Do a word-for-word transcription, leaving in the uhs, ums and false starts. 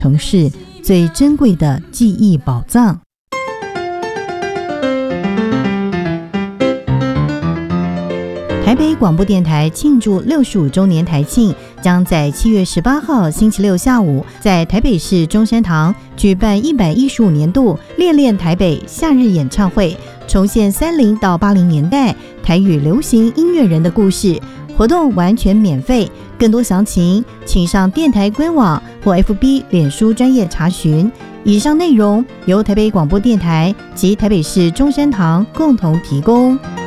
城市最珍贵的记忆宝藏。台北广播电台庆祝六十五周年台庆，将在七月十八号星期六下午，在台北市中山堂举办一百一十五年度恋恋台北夏日演唱会，重现三零到八零年代台语流行音乐人的故事。活动完全免费，更多详情请上电台官网或 F B 脸书专页查询。以上内容由台北广播电台及台北市中山堂共同提供。